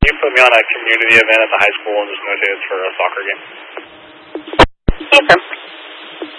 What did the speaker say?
you put me on a community event at the high school and just notate it's for a soccer game? Yes, sir.